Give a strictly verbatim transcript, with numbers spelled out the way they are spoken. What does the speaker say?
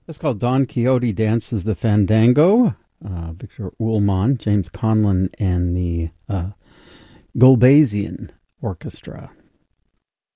That's called Don Quixote Dances the Fandango. Uh, Victor Ullmann, James Conlon, and the uh, Gulbasian Orchestra.